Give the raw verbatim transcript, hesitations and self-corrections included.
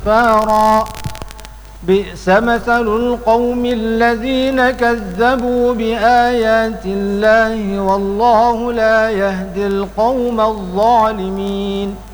كفارا. بئس مثل القوم الذين كذبوا بآيات الله والله لا يهدي القوم الظالمين.